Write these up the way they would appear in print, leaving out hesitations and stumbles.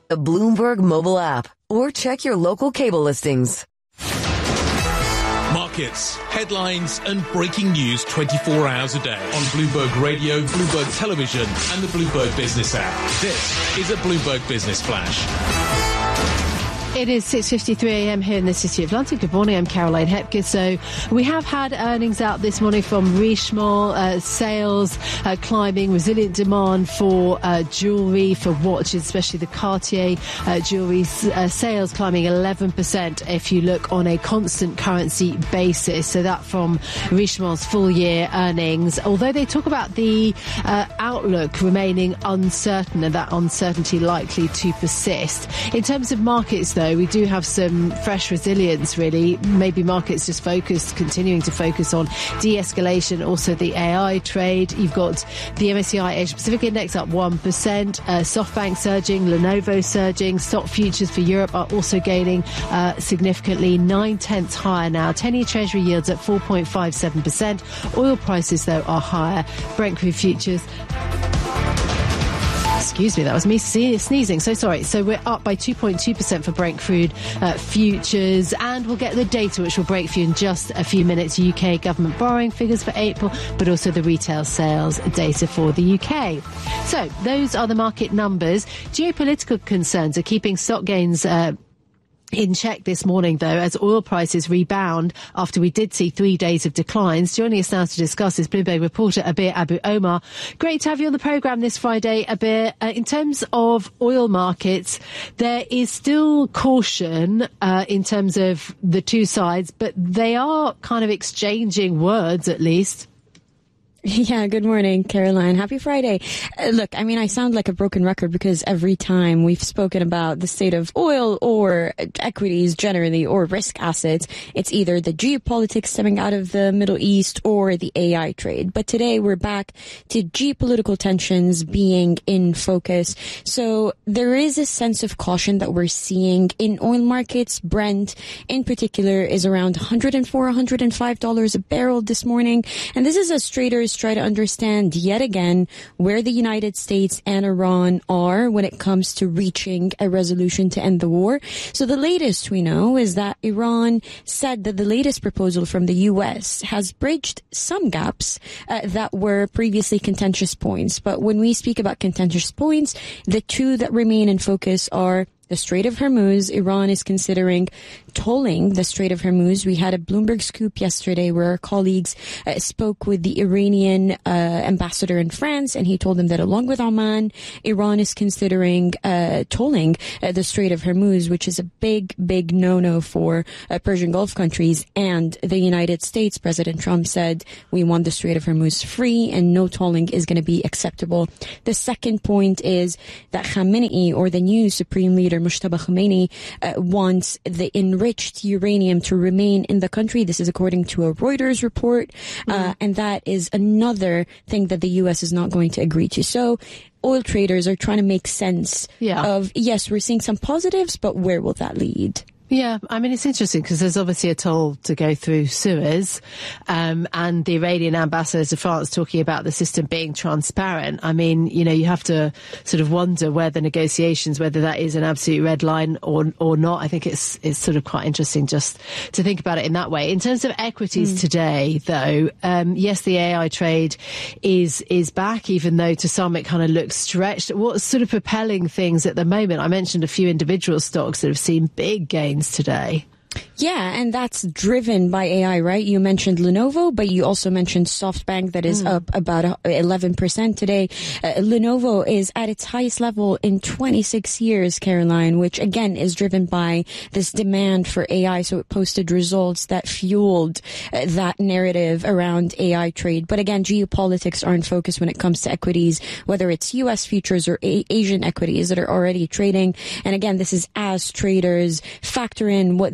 the Bloomberg mobile app, or check your local cable listings. Markets, headlines and breaking news 24 hours a day on Bloomberg Radio, Bloomberg Television and the Bloomberg Business app. This is a Bloomberg Business Flash. It is 6:53 a.m. here in the City of London. Good morning, I'm Caroline Hepker. So we have had earnings out this morning from Richemont, sales climbing, resilient demand for jewellery, for watches, especially the Cartier jewellery, sales climbing 11% if you look on a constant currency basis. So that from Richemont's full year earnings. Although they talk about the outlook remaining uncertain and that uncertainty likely to persist. In terms of markets, though, we do have some fresh resilience, really. Maybe markets just continuing to focus on de-escalation. Also the AI trade. You've got the MSCI Asia Pacific Index up 1%. SoftBank surging, Lenovo surging. Stock futures for Europe are also gaining significantly, 9/10 higher now. 10-year Treasury yields at 4.57%. Oil prices, though, are higher. Brent crude futures... Excuse me, that was me sneezing. So sorry. So we're up by 2.2% for Brent crude futures, and we'll get the data which will break for you in just a few minutes. UK government borrowing figures for April, but also the retail sales data for the UK. So those are the market numbers. Geopolitical concerns are keeping stock gains in check this morning, though, as oil prices rebound after we did see 3 days of declines. Joining us now to discuss is Bloomberg reporter Abir Abu Omar. Great to have you on the programme this Friday, Abir. In terms of oil markets, there is still caution in terms of the two sides, but they are kind of exchanging words, at least. Yeah, good morning, Caroline. Happy Friday. Look, I mean, I sound like a broken record because every time we've spoken about the state of oil or equities generally or risk assets, it's either the geopolitics stemming out of the Middle East or the AI trade. But today we're back to geopolitical tensions being in focus. So there is a sense of caution that we're seeing in oil markets. Brent in particular is around $104, $105 a barrel this morning. And this is as traders try to understand yet again where the United States and Iran are when it comes to reaching a resolution to end the war. So the latest we know is that Iran said that the latest proposal from the U.S. has bridged some gaps that were previously contentious points. But when we speak about contentious points, the two that remain in focus are the Strait of Hormuz. Iran is considering tolling the Strait of Hormuz. We had a Bloomberg scoop yesterday where our colleagues spoke with the Iranian ambassador in France, and he told them that along with Oman, Iran is considering tolling the Strait of Hormuz, which is a big no-no for Persian Gulf countries. And the United States, President Trump said, we want the Strait of Hormuz free and no tolling is going to be acceptable. The second point is that Khamenei, or the new Supreme Leader Mujtaba Khomeini, wants the enriched uranium to remain in the country. This is according to a Reuters report. And that is another thing that the U.S. is not going to agree to. So oil traders are trying to make sense of, yes, we're seeing some positives, but where will that lead? Yeah, I mean, it's interesting because there's obviously a toll to go through Suez, and the Iranian ambassador to France talking about the system being transparent. I mean, you know, you have to sort of wonder whether negotiations, whether that is an absolute red line or not. I think it's sort of quite interesting just to think about it in that way. In terms of equities today, though, yes, the AI trade is back, even though to some it kind of looks stretched. What's sort of propelling things at the moment? I mentioned a few individual stocks that have seen big gains today. Yeah, and that's driven by AI, right? You mentioned Lenovo, but you also mentioned SoftBank that is up about 11% today. Lenovo is at its highest level in 26 years, Caroline, which again is driven by this demand for AI. So it posted results that fueled that narrative around AI trade. But again, geopolitics are in focus when it comes to equities, whether it's U.S. futures or Asian equities that are already trading. And again, this is as traders factor in what this new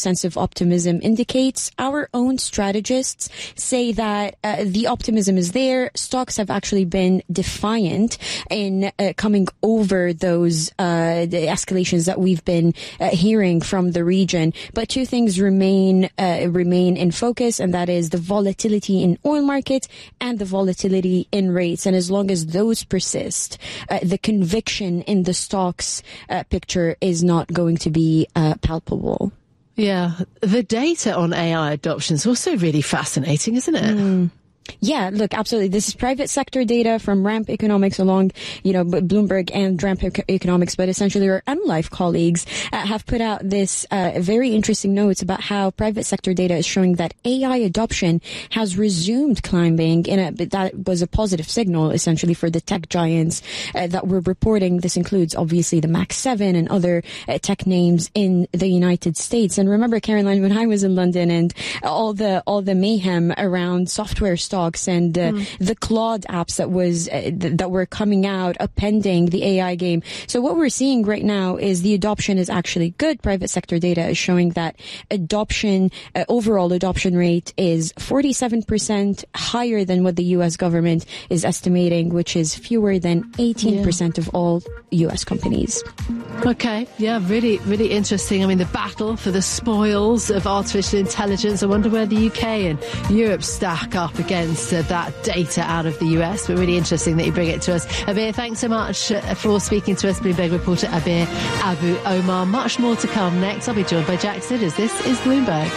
sense of optimism indicates. Our own strategists say that the optimism is there. Stocks have actually been defiant in coming over those the escalations that we've been hearing from the region. But two things remain in focus, and that is the volatility in oil markets and the volatility in rates. And as long as those persist, the conviction in the stocks picture is not going to be palpable. Yeah, the data on AI adoption is also really fascinating, isn't it? Yeah, look, absolutely. This is private sector data from Ramp Economics along, Bloomberg and Ramp Economics, but essentially our MLife colleagues have put out this very interesting notes about how private sector data is showing that AI adoption has resumed climbing that was a positive signal essentially for the tech giants that we're reporting. This includes obviously the Mac 7 and other tech names in the United States. And remember, Caroline, when I was in London and all the mayhem around software stocks and the Claude apps that were coming out appending the AI game. So what we're seeing right now is the adoption is actually good. Private sector data is showing that overall adoption rate is 47% higher than what the U.S. government is estimating, which is fewer than 18% of all U.S. companies. Okay, yeah, really, really interesting. I mean, the battle for the spoils of artificial intelligence. I wonder where the UK and Europe stack up against that data out of the US, but really interesting that you bring it to us. Abir, thanks so much for speaking to us, Bloomberg reporter Abir Abu Omar. Much more to come next. I'll be joined by Jack Sidders. This is Bloomberg.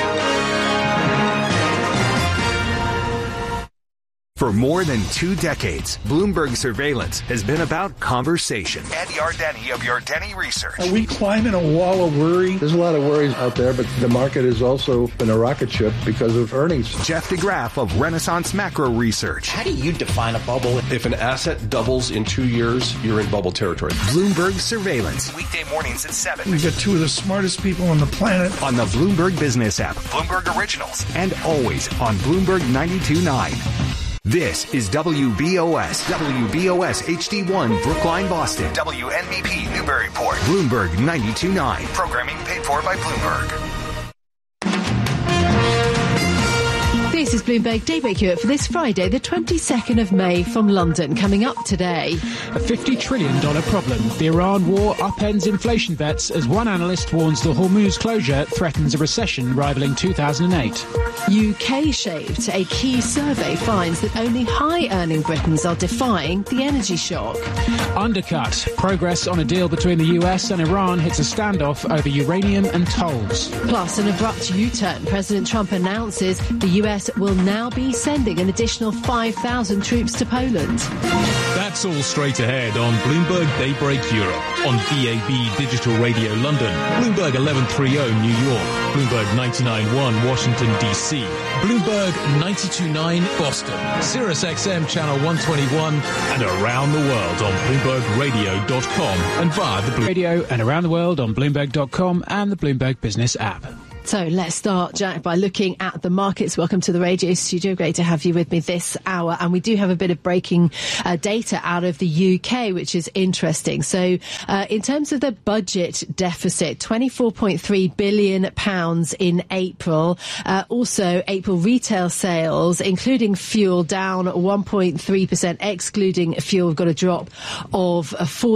For more than 2 decades, Bloomberg Surveillance has been about conversation. Ed Yardeni of Yardeni Research. Are we climbing a wall of worry? There's a lot of worries out there, but the market has also been a rocket ship because of earnings. Jeff DeGraff of Renaissance Macro Research. How do you define a bubble? If an asset doubles in 2 years, you're in bubble territory. Bloomberg Surveillance. Weekday mornings at 7. We've got 2 of the smartest people on the planet. On the Bloomberg Business app. Bloomberg Originals. And always on Bloomberg 92.9. This is WBOS HD1, Brookline, Boston. WNBP, Newburyport. Bloomberg 92.9. Programming paid for by Bloomberg. This is Bloomberg Daybreak Europe for this Friday, the 22nd of May from London. Coming up today. A $50 trillion problem. The Iran war upends inflation bets as one analyst warns the Hormuz closure threatens a recession rivaling 2008. UK shaped. A key survey finds that only high-earning Britons are defying the energy shock. Undercut. Progress on a deal between the US and Iran hits a standoff over uranium and tolls. Plus, an abrupt U-turn. President Trump announces the US will now be sending an additional 5,000 troops to Poland. That's all straight ahead on Bloomberg Daybreak Europe, on DAB Digital Radio London, Bloomberg 1130 New York, Bloomberg 99.1 Washington, D.C., Bloomberg 92.9 Boston, Sirius XM Channel 121, and around the world on BloombergRadio.com and via the Bloomberg Radio, and around the world on Bloomberg.com and the Bloomberg Business app. So let's start, Jack, by looking at the markets. Welcome to the radio studio. Great to have you with me this hour. And we do have a bit of breaking data out of the UK, which is interesting. So in terms of the budget deficit, £24.3 billion in April. Also, April retail sales, including fuel, down 1.3%. Excluding fuel, we've got a drop of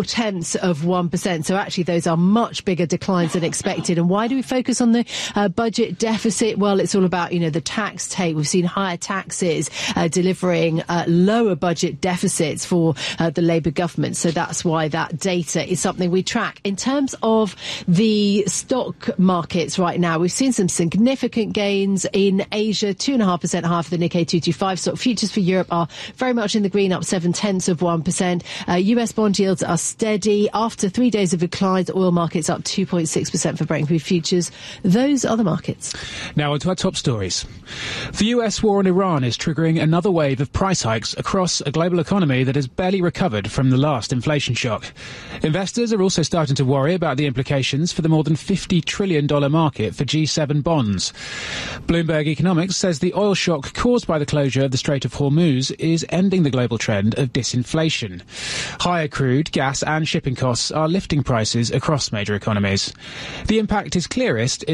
0.4%. So actually, those are much bigger declines than expected. And why do we focus on the budget deficit? Well, it's all about, the tax take. We've seen higher taxes delivering lower budget deficits for the Labour government. So that's why that data is something we track. In terms of the stock markets right now, we've seen some significant gains in Asia, 2.5% higher for the Nikkei 225. Stock futures for Europe are very much in the green, up 0.7%. US bond yields are steady. After 3 days of declines, oil markets up 2.6% for Brent crude futures. Those are the markets. Now on to our top stories. The US war on Iran is triggering another wave of price hikes across a global economy that has barely recovered from the last inflation shock. Investors are also starting to worry about the implications for the more than $50 trillion market for G7 bonds. Bloomberg Economics says the oil shock caused by the closure of the Strait of Hormuz is ending the global trend of disinflation. Higher crude, gas and shipping costs are lifting prices across major economies. The impact is clearest in North America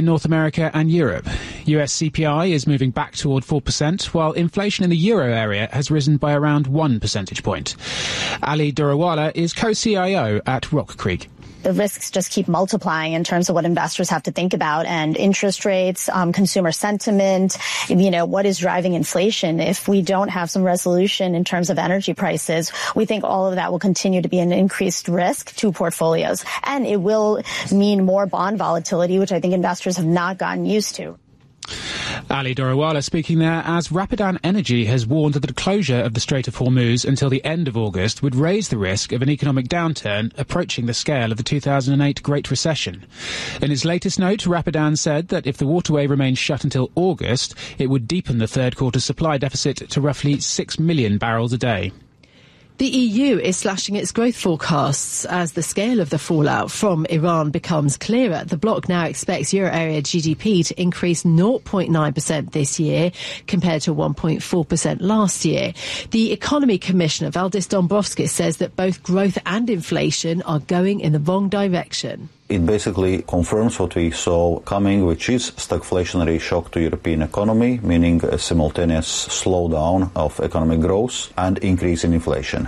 America and Europe. US CPI is moving back toward 4%, while inflation in the euro area has risen by around 1 percentage point. Ali Durawala is co-CIO at Rock Creek. The risks just keep multiplying in terms of what investors have to think about, and interest rates, consumer sentiment, what is driving inflation. If we don't have some resolution in terms of energy prices, we think all of that will continue to be an increased risk to portfolios. And it will mean more bond volatility, which I think investors have not gotten used to. Ali Durawala speaking there as Rapidan Energy has warned that the closure of the Strait of Hormuz until the end of August would raise the risk of an economic downturn approaching the scale of the 2008 Great Recession. In its latest note, Rapidan said that if the waterway remains shut until August, it would deepen the third quarter supply deficit to roughly 6 million barrels a day. The EU is slashing its growth forecasts as the scale of the fallout from Iran becomes clearer. The bloc now expects euro area GDP to increase 0.9% this year compared to 1.4% last year. The Economy Commissioner, Valdis Dombrovskis, says that both growth and inflation are going in the wrong direction. It basically confirms what we saw coming, which is stagflationary shock to European economy, meaning a simultaneous slowdown of economic growth and increase in inflation.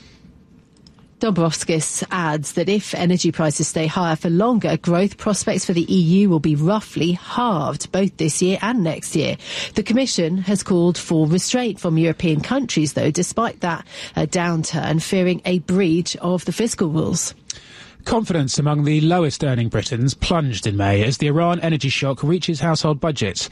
Dombrovskis adds that if energy prices stay higher for longer, growth prospects for the EU will be roughly halved, both this year and next year. The Commission has called for restraint from European countries, though, despite that downturn, fearing a breach of the fiscal rules. Confidence among the lowest earning Britons plunged in May as the Iran energy shock reaches household budgets.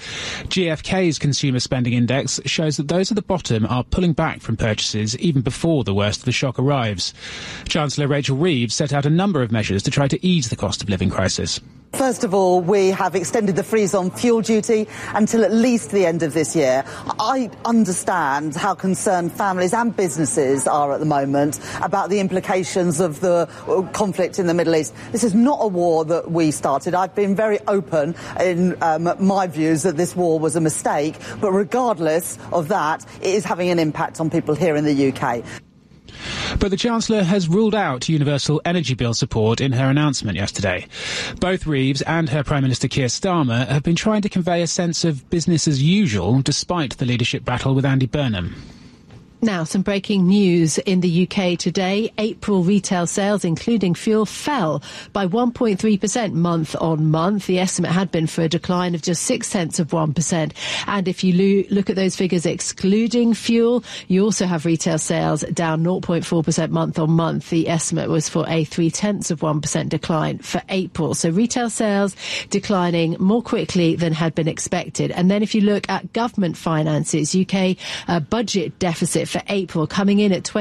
GfK's consumer spending index shows that those at the bottom are pulling back from purchases even before the worst of the shock arrives. Chancellor Rachel Reeves set out a number of measures to try to ease the cost of living crisis. First of all, we have extended the freeze on fuel duty until at least the end of this year. I understand how concerned families and businesses are at the moment about the implications of the conflict in the Middle East. This is not a war that we started. I've been very open in my views that this war was a mistake, but regardless of that, it is having an impact on people here in the UK. But the Chancellor has ruled out universal energy bill support in her announcement yesterday. Both Reeves and her Prime Minister Keir Starmer have been trying to convey a sense of business as usual despite the leadership battle with Andy Burnham. Now, some breaking news in the UK today. April retail sales, including fuel, fell by 1.3% month on month. The estimate had been for a decline of just 0.6%. And if you look at those figures excluding fuel, you also have retail sales down 0.4% month on month. The estimate was for a 0.3% decline for April. So retail sales declining more quickly than had been expected. And then if you look at government finances, UK budget deficit for April coming in at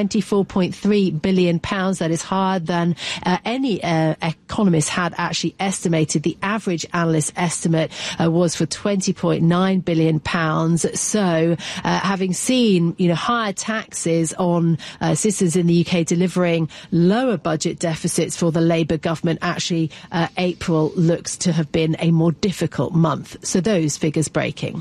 £24.3 billion. That is higher than any economist had actually estimated. The average analyst estimate was for £20.9 billion. So having seen higher taxes on citizens in the UK delivering lower budget deficits for the Labour government, actually April looks to have been a more difficult month. So those figures breaking.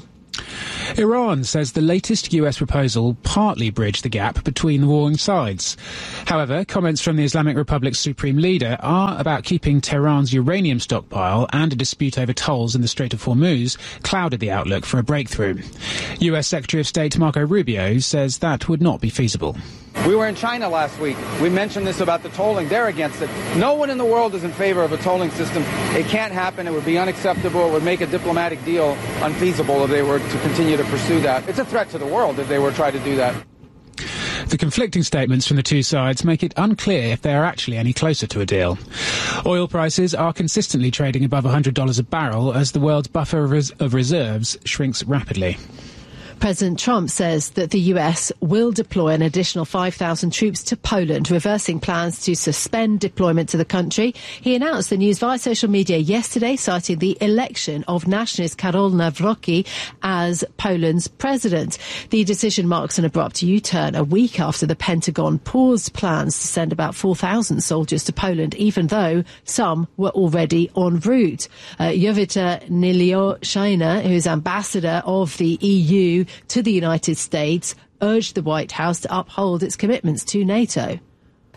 Iran says the latest US proposal partly bridged the gap between the warring sides. However, comments from the Islamic Republic's supreme leader are about keeping Tehran's uranium stockpile and a dispute over tolls in the Strait of Hormuz clouded the outlook for a breakthrough. US Secretary of State Marco Rubio says that would not be feasible. We were in China last week. We mentioned this about the tolling. They're against it. No one in the world is in favor of a tolling system. It can't happen. It would be unacceptable. It would make a diplomatic deal unfeasible if they were to continue to pursue that. It's a threat to the world if they were to try to do that. The conflicting statements from the two sides make it unclear if they are actually any closer to a deal. Oil prices are consistently trading above $100 a barrel as the world's buffer of reserves shrinks rapidly. President Trump says that the US will deploy an additional 5,000 troops to Poland, reversing plans to suspend deployment to the country. He announced the news via social media yesterday, citing the election of nationalist Karol Nawrocki as Poland's president. The decision marks an abrupt U-turn a week after the Pentagon paused plans to send about 4,000 soldiers to Poland, even though some were already en route. Jovita Nilioshina, who is ambassador of the EU to the United States, urged the White House to uphold its commitments to NATO.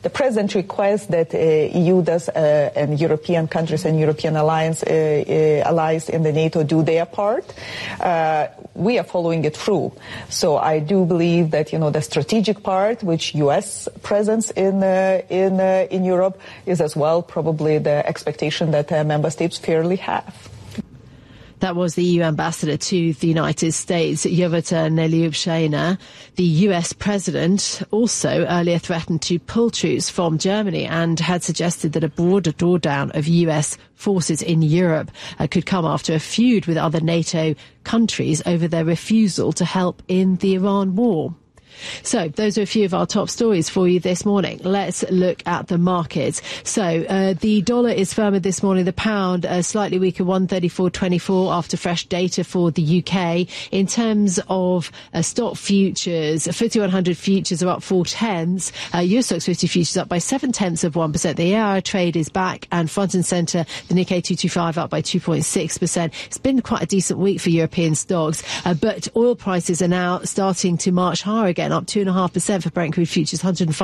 the president requests that EU does and European countries and European allies in the NATO do their part. We are following it through. So I do believe that, the strategic part, which U.S. presence in Europe, is as well probably the expectation that member states fairly have. That was the EU ambassador to the United States, Jovita Neliubshina. The US president also earlier threatened to pull troops from Germany and had suggested that a broader drawdown of US forces in Europe could come after a feud with other NATO countries over their refusal to help in the Iran war. So those are a few of our top stories for you this morning. Let's look at the markets. So the dollar is firmer this morning. The pound slightly weaker, 134.24 after fresh data for the UK. In terms of stock futures, FTSE 100 futures are up 0.4. US Stocks 50 futures up by 0.7%. The AIR trade is back and front and centre. The Nikkei 225 up by 2.6%. It's been quite a decent week for European stocks, but oil prices are now starting to march higher again, up 2.5% for Brent crude futures,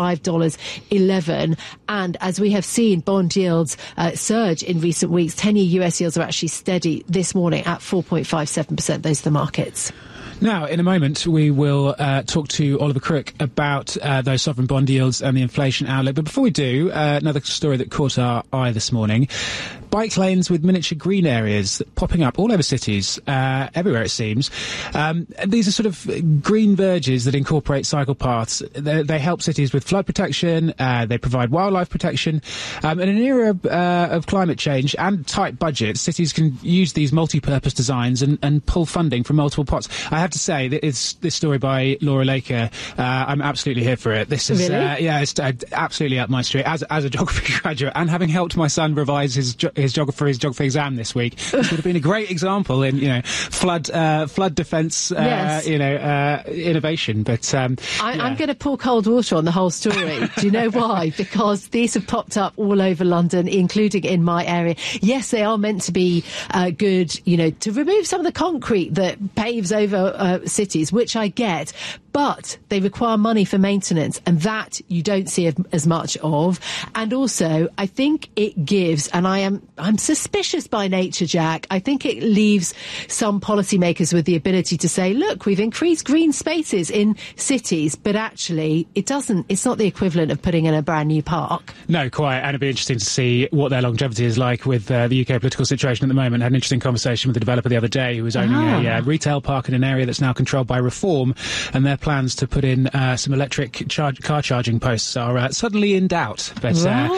$105.11. And as we have seen, bond yields surge in recent weeks. 10-year US yields are actually steady this morning at 4.57%. Those are the markets. Now, in a moment, we will talk to Oliver Crook about those sovereign bond yields and the inflation outlook. But before we do, another story that caught our eye this morning. Bike lanes with miniature green areas popping up all over cities, everywhere it seems. These are sort of green verges that incorporate cycle paths. They help cities with flood protection, they provide wildlife protection. In an era of climate change and tight budgets, cities can use these multi-purpose designs and pull funding from multiple pots. I have to say that it's this story by Laura Laker. I'm absolutely here for it. This is really? It's absolutely up my street as a geography graduate, and having helped my son revise his geography exam this week, which would have been a great example in flood defence yes. innovation. But I'm going to pour cold water on the whole story. Do you know why? Because these have popped up all over London, including in my area. Yes, they are meant to be good, to remove some of the concrete that paves over cities, which I get, but they require money for maintenance, and that you don't see as much of. And also, I think it gives, and I'm suspicious by nature, Jack, I think it leaves some policymakers with the ability to say, look, we've increased green spaces in cities, but actually it's not the equivalent of putting in a brand new park. No, quite, and it'd be interesting to see what their longevity is like with the UK political situation at the moment. I had an interesting conversation with the developer the other day who was owning a retail park in an area that's now controlled by Reform, and their plans to put in some electric car charging posts are suddenly in doubt. But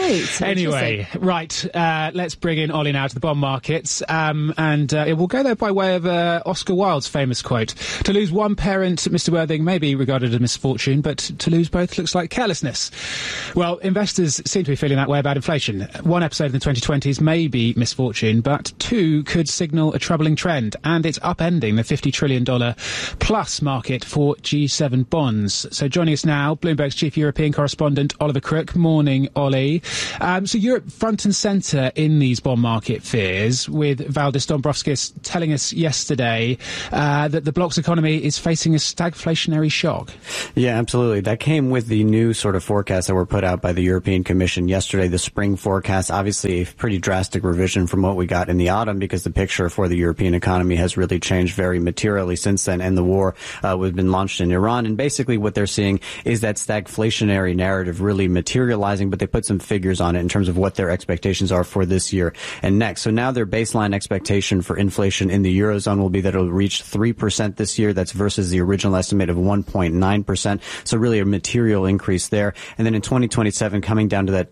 anyway, right, let's bring in Ollie now to the bond markets, and we'll go there by way of Oscar Wilde's famous quote: "To lose one parent, Mr. Worthing, may be regarded as misfortune, but to lose both looks like carelessness." Well, investors seem to be feeling that way about inflation. One episode in the 2020s may be misfortune, but two could signal a troubling trend, and it's upending the $50 trillion plus market for G7 bonds. So joining us now, Bloomberg's chief European correspondent, Oliver Crook. Morning, Ollie. So Europe front and centre in these bond market fears, with Valdis Dombrovskis telling us yesterday that the bloc's economy is facing a stagflationary shock. Yeah, absolutely. That came with the new sort of forecasts that were put out by the European Commission yesterday, the spring forecast. Obviously, a pretty drastic revision from what we got in the autumn, because the picture for the European economy has really changed very materially since then, and the war has been launched in Iran. And basically what they're seeing is that stagflationary narrative really materializing, but they put some figures on it in terms of what their expectations are for this year and next. So now their baseline expectation for inflation in the Eurozone will be that it'll reach 3% this year. That's versus the original estimate of 1.9%. So really a material increase there. And then in 2027, coming down to that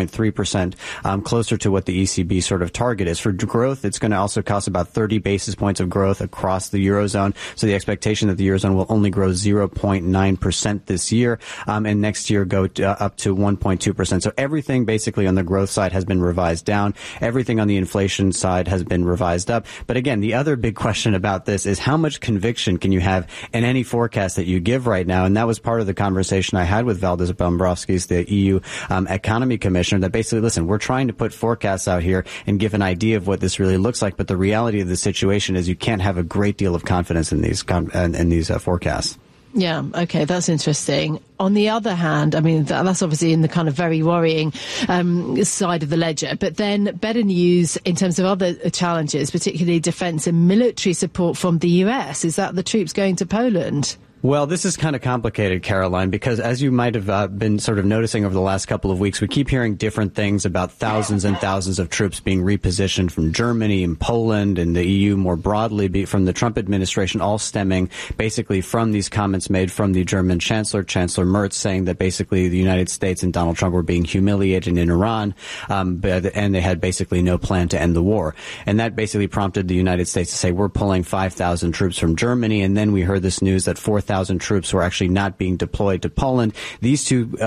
2.3%, closer to what the ECB sort of target is. For growth, it's going to also cost about 30 basis points of growth across the Eurozone. So the expectation that the Eurozone will only grow 0.9% this year, and next year go up to 1.2%. So everything basically on the growth side has been revised down. Everything on the inflation side has been revised up. But again, the other big question about this is how much conviction can you have in any forecast that you give right now? And that was part of the conversation I had with Valdis Dombrovskis, the EU Economy Commissioner, that basically, listen, we're trying to put forecasts out here and give an idea of what this really looks like. But the reality of the situation is you can't have a great deal of confidence in these forecasts. Yeah, okay, that's interesting. On the other hand, I mean, that's obviously in the kind of very worrying side of the ledger. But then better news in terms of other challenges, particularly defence and military support from the US. Is that the troops going to Poland? Well, this is kind of complicated, Caroline, because as you might have been sort of noticing over the last couple of weeks, we keep hearing different things about thousands and thousands of troops being repositioned from Germany and Poland and the EU more broadly from the Trump administration, all stemming basically from these comments made from the German Chancellor Merz, saying that basically the United States and Donald Trump were being humiliated in Iran, and they had basically no plan to end the war. And that basically prompted the United States to say, we're pulling 5,000 troops from Germany. And then we heard this news that 4,000 troops were actually not being deployed to Poland. These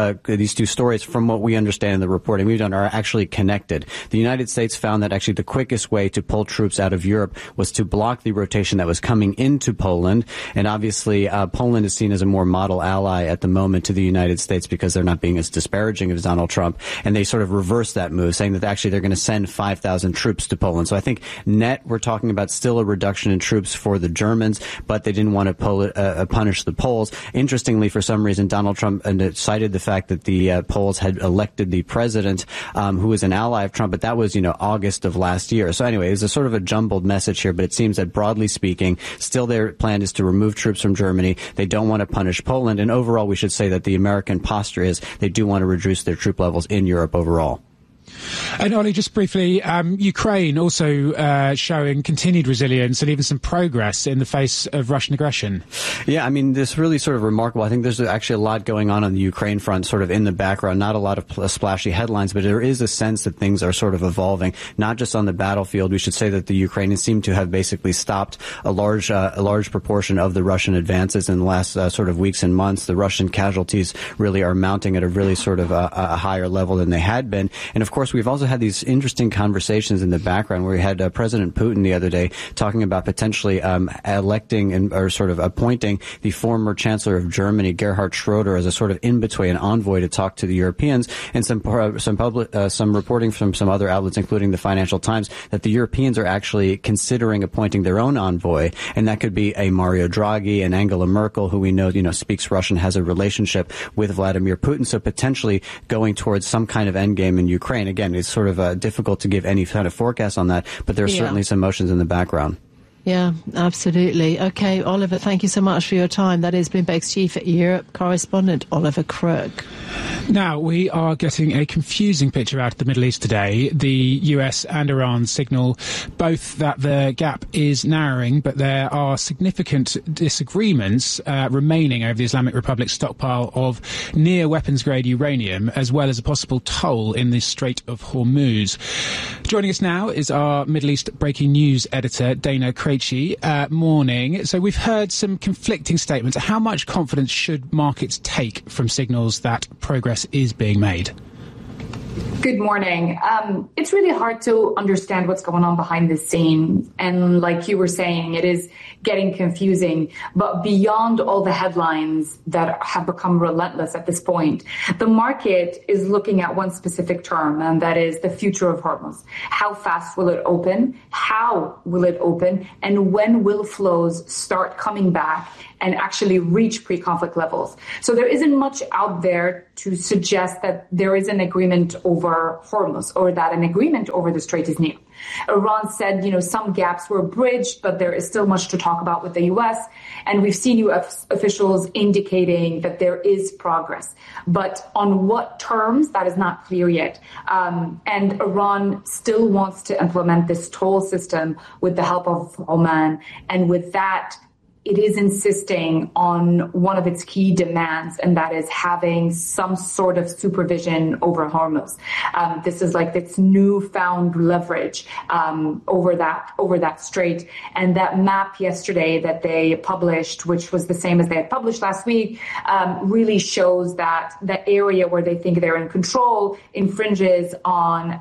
two stories, from what we understand in the reporting we've done, are actually connected. The United States found that actually the quickest way to pull troops out of Europe was to block the rotation that was coming into Poland. And obviously, Poland is seen as a more model ally at the moment to the United States because they're not being as disparaging as Donald Trump. And they sort of reversed that move, saying that actually they're going to send 5,000 troops to Poland. So I think net, we're talking about still a reduction in troops for the Germans, but they didn't want to punish the Poles. Interestingly, for some reason, Donald Trump cited the fact that the Poles had elected the president, who was an ally of Trump, but that was, August of last year. So anyway, it's a sort of a jumbled message here, but it seems that broadly speaking, still their plan is to remove troops from Germany. They don't want to punish Poland. And overall, we should say that the American posture is they do want to reduce their troop levels in Europe overall. And Ollie, just briefly, Ukraine also showing continued resilience and even some progress in the face of Russian aggression. Yeah, I mean, this really sort of remarkable. I think there's actually a lot going on the Ukraine front, sort of in the background. Not a lot of splashy headlines, but there is a sense that things are sort of evolving, not just on the battlefield. We should say that the Ukrainians seem to have basically stopped a large proportion of the Russian advances in the last sort of weeks and months. The Russian casualties really are mounting at a really sort of a higher level than they had been. And of course, we've also had these interesting conversations in the background where we had President Putin the other day talking about potentially electing or sort of appointing the former Chancellor of Germany, Gerhard Schroeder, as a sort of in-between, an envoy to talk to the Europeans. And some reporting from some other outlets, including the Financial Times, that the Europeans are actually considering appointing their own envoy, and that could be a Mario Draghi and Angela Merkel, who we know speaks Russian, has a relationship with Vladimir Putin. So potentially going towards some kind of endgame in Ukraine. Again, it's sort of difficult to give any kind of forecast on that, but there are certainly some motions in the background. Yeah, absolutely. Okay, Oliver, thank you so much for your time. That is Bloomberg's Chief Europe correspondent, Oliver Crook. Now, we are getting a confusing picture out of the Middle East today. The US and Iran signal both that the gap is narrowing, but there are significant disagreements remaining over the Islamic Republic's stockpile of near weapons-grade uranium, as well as a possible toll in the Strait of Hormuz. Joining us now is our Middle East breaking news editor, Dana Krejci. Morning. So we've heard some conflicting statements. How much confidence should markets take from signals that progress is being made? Good morning. It's really hard to understand what's going on behind the scenes. And like you were saying, it is getting confusing. But beyond all the headlines that have become relentless at this point, the market is looking at one specific term, and that is the future of Hormuz. How fast will it open? How will it open? And when will flows start coming back and actually reach pre-conflict levels? So there isn't much out there to suggest that there is an agreement over Hormuz or that an agreement over the Strait is near. Iran said, some gaps were bridged, but there is still much to talk about with the U.S. And we've seen U.S. officials indicating that there is progress. But on what terms, that is not clear yet. And Iran still wants to implement this toll system with the help of Oman. And with that, it is insisting on one of its key demands, and that is having some sort of supervision over Hormuz. This is like its newfound leverage over that strait. And that map yesterday that they published, which was the same as they had published last week, really shows that the area where they think they're in control infringes on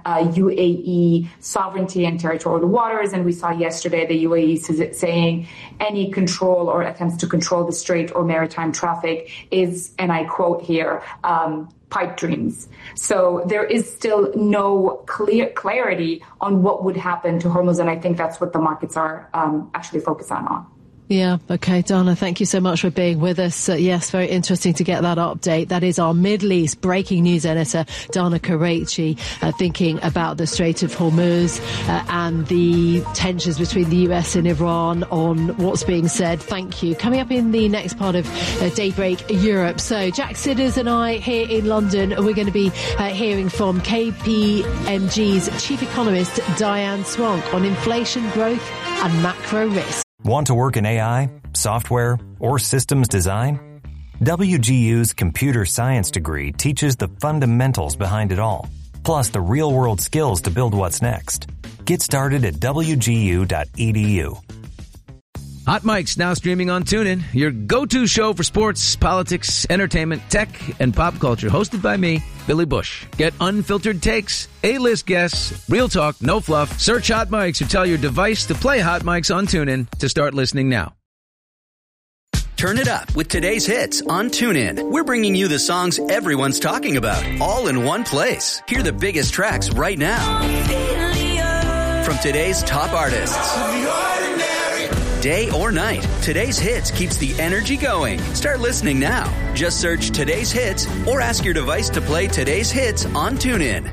UAE sovereignty and territorial waters. And we saw yesterday the UAE saying any control or attempts to control the strait or maritime traffic is, and I quote here, pipe dreams. So there is still no clarity on what would happen to Hormuz, and I think that's what the markets are actually focused on. Yeah, okay, Dana, thank you so much for being with us. Yes, very interesting to get that update. That is our Middle East breaking news editor, Dana Karachi, thinking about the Strait of Hormuz and the tensions between the US and Iran on what's being said. Thank you. Coming up in the next part of Daybreak Europe. So Jack Sidders and I here in London, we're going to be hearing from KPMG's chief economist, Diane Swank, on inflation, growth and macro risk. Want to work in AI, software, or systems design? WGU's computer science degree teaches the fundamentals behind it all, plus the real-world skills to build what's next. Get started at wgu.edu. Hot Mic's now streaming on TuneIn, your go-to show for sports, politics, entertainment, tech, and pop culture. Hosted by me, Billy Bush. Get unfiltered takes, A-list guests, real talk, no fluff. Search Hot Mics or tell your device to play Hot Mics on TuneIn to start listening now. Turn it up with today's hits on TuneIn. We're bringing you the songs everyone's talking about, all in one place. Hear the biggest tracks right now from today's top artists. Day or night, today's hits keeps the energy going. Start listening now. Just search today's hits or ask your device to play today's hits on TuneIn.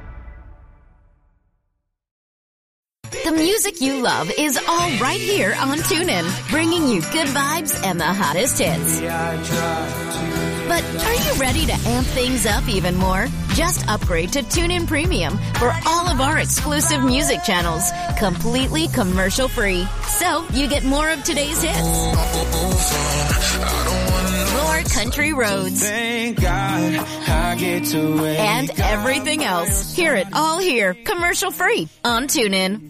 The music you love is all right here on TuneIn, bringing you good vibes and the hottest hits. But are you ready to amp things up even more? Just upgrade to TuneIn Premium for all of our exclusive music channels, completely commercial-free. So you get more of today's hits, more country roads, and everything else. Hear it all here, commercial-free on TuneIn.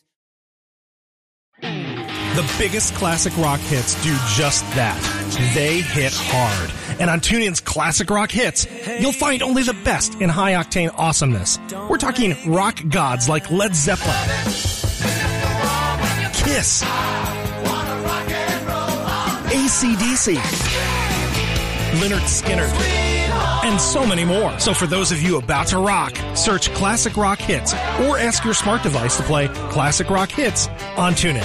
The biggest classic rock hits do just that. They hit hard. And on TuneIn's Classic Rock Hits, you'll find only the best in high-octane awesomeness. We're talking rock gods like Led Zeppelin, Kiss, AC/DC, Lynyrd Skynyrd, and so many more. So for those of you about to rock, search Classic Rock Hits or ask your smart device to play Classic Rock Hits on TuneIn.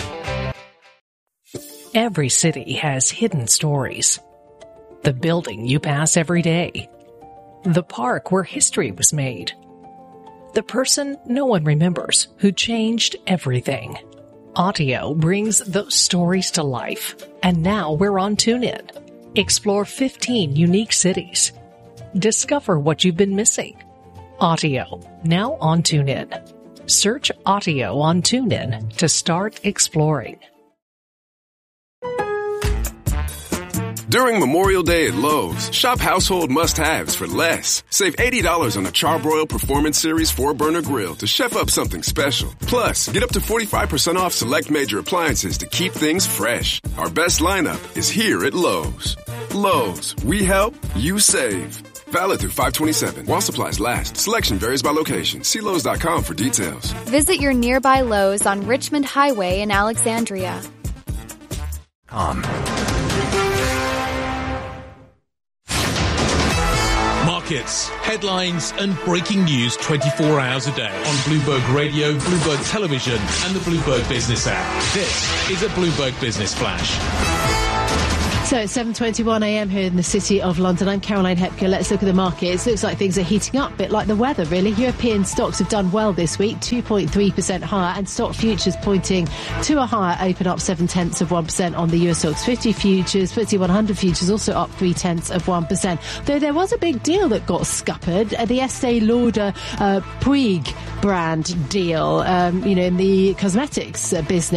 Every city has hidden stories. The building you pass every day. The park where history was made. The person no one remembers who changed everything. Audio brings those stories to life. And now we're on TuneIn. Explore 15 unique cities. Discover what you've been missing. Audio, now on TuneIn. Search Audio on TuneIn to start exploring. During Memorial Day at Lowe's, shop household must-haves for less. Save $80 on a Charbroil Performance Series 4-burner grill to chef up something special. Plus, get up to 45% off select major appliances to keep things fresh. Our best lineup is here at Lowe's. Lowe's, we help, you save. Valid through 5/27 while supplies last. Selection varies by location. See Lowe's.com for details. Visit your nearby Lowe's on Richmond Highway in Alexandria. Markets, headlines and breaking news 24 hours a day on Bloomberg Radio, Bloomberg Television and the Bloomberg Business app. This is a Bloomberg Business Flash. So it's 7:21 a.m. here in the city of London. I'm Caroline Hepker. Let's look at the markets. Looks like things are heating up, a bit like the weather, really. European stocks have done well this week, 2.3% higher, and stock futures pointing to a higher open, up 0.7% on the US stocks 50 futures. FTSE 100 futures also up 0.3%. Though there was a big deal that got scuppered, the Estee Lauder Puig brand deal, in the cosmetics business.